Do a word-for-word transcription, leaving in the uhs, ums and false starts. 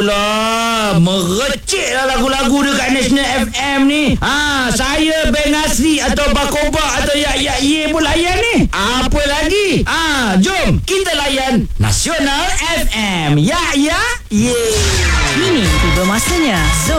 Lah, merecik lah lagu-lagu dekat National F M ni. Ha, saya Ben Asri atau Bakoba atau Ya Ya Ye pun layan ni. Apa lagi? Ha, jom kita layan Nasional F M. Ya Ya Ye. Kini tiba masanya Zon